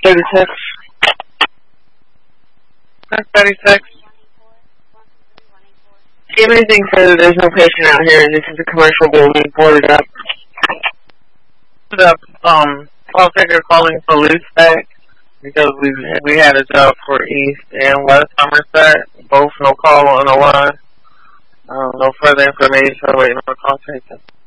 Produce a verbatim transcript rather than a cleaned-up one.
thirty-six. thirty-six. Give anything further, there's no patient out here, and this is a commercial building, boarded up. The, um, call taker calling police back, because we we had a job for East and West Somerset, both no call on the line. Um, no further information, waiting on the call taker.